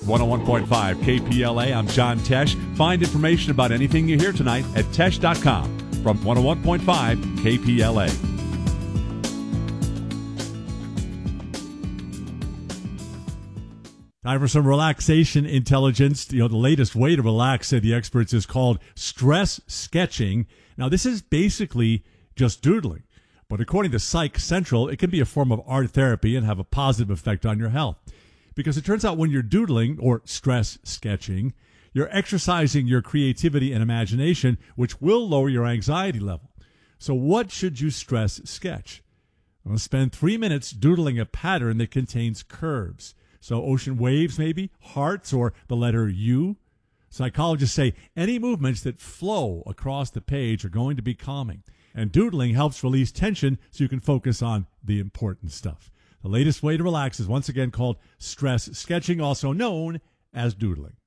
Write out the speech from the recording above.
101.5 KPLA, I'm John Tesh. Find information about anything you hear tonight at tesh.com. From 101.5 KPLA. Time for some relaxation intelligence. The latest way to relax, say the experts, is called stress sketching. Now, this is basically just doodling. But according to Psych Central, it can be a form of art therapy and have a positive effect on your health. Because it turns out when you're doodling, or stress sketching, you're exercising your creativity and imagination, which will lower your anxiety level. So what should you stress sketch? I'm going to spend 3 minutes doodling a pattern that contains curves. So ocean waves, maybe, hearts, or the letter U. Psychologists say any movements that flow across the page are going to be calming. And doodling helps release tension so you can focus on the important stuff. The latest way to relax is once again called stress sketching, also known as doodling.